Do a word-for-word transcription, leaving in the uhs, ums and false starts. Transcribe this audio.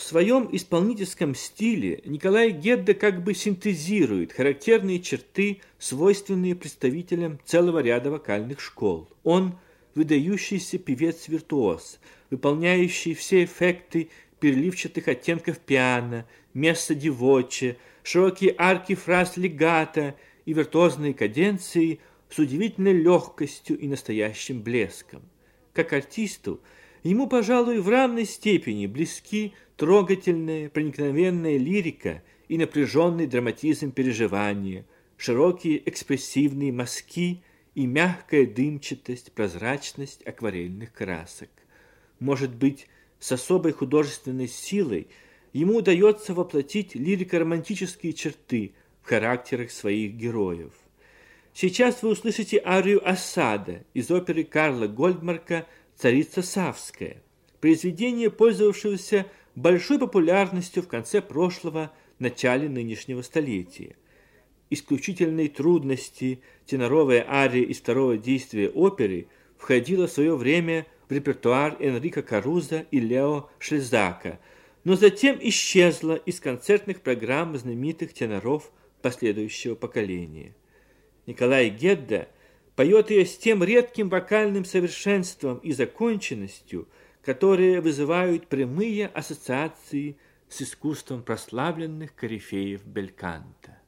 своем исполнительском стиле Николай Гедда как бы синтезирует характерные черты, свойственные представителям целого ряда вокальных школ. Он выдающийся певец-виртуоз, выполняющий все эффекты переливчатых оттенков пиано, месса ди воче, широкие арки фраз легато и виртуозные каденции с удивительной легкостью и настоящим блеском. Как артисту, ему, пожалуй, в равной степени близки трогательная, проникновенная лирика и напряженный драматизм переживания, широкие экспрессивные мазки и мягкая дымчатость, прозрачность акварельных красок. Может быть, с особой художественной силой ему удается воплотить лирико-романтические черты в характерах своих героев. Сейчас вы услышите арию Осада из оперы Карла Гольдмарка «Царица Савская», произведение, пользовавшееся большой популярностью в конце прошлого, начале нынешнего столетия. Исключительной трудности теноровая ария из второго действия оперы входила в свое время в репертуар Энрико Карузо и Лео Шлезака, но затем исчезла из концертных программ знаменитых теноров последующего поколения. Николай Гедда поет ее с тем редким вокальным совершенством и законченностью, которые вызывают прямые ассоциации с искусством прославленных корифеев бельканто.